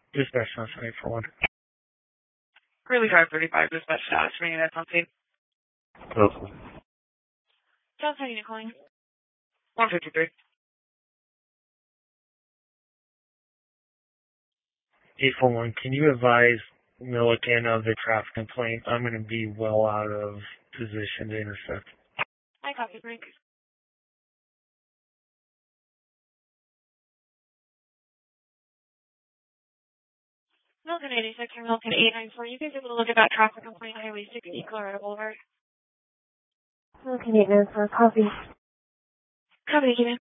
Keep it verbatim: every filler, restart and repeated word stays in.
Dispatch nine seven eight four one. Curly Drive thirty-five, dispatch status, ringing that's on scene. Hello. John, how are you calling? one fifty-three. eight four one, can you advise Milliken of the traffic complaint? I'm going to be well out of position to intercept. I copy, Frank. Milliken eighty-six or Milliken eight nine four. You guys able to look at that traffic complaint, Highway sixty, Colorado Boulevard? Milliken eight nine four, copy. Copy, Gideon.